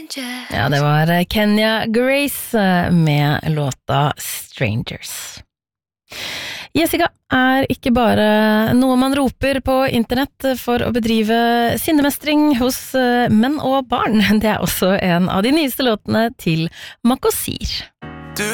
Ja, det var Kenya Grace med låta Strangers. Jessica ikke bare noe man roper på internett for å bedrive sinnemestring hos menn og barn. Det også en av de nyeste låtene til Makosir.